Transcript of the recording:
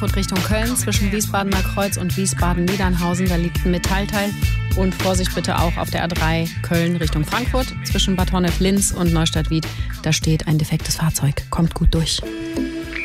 Frankfurt Richtung Köln. Zwischen Wiesbadener Kreuz und Wiesbaden-Niedernhausen, da liegt ein Metallteil. Und Vorsicht bitte auch auf der A3 Köln Richtung Frankfurt. Zwischen Bad Honnef-Linz und Neustadt-Wied, da steht ein defektes Fahrzeug. Kommt gut durch.